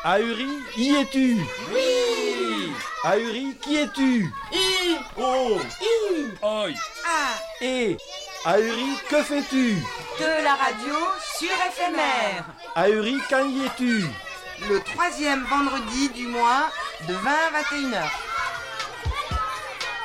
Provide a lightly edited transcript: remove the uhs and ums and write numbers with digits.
Ahuri, y es-tu? Oui. Ahuri, qui es-tu? I. Oh. I. Oi. A. Et Ahuri, que fais-tu? De la radio sur éphémère. Ahuri, quand y es-tu? Le 3e vendredi du mois de 20 à 21h.